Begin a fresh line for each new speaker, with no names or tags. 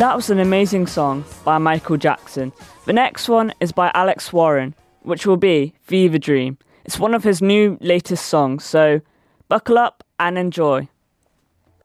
That was an amazing song by Michael Jackson. The next one is by Alex Warren, which will be Fever Dream. It's one of his latest songs, so buckle up and enjoy.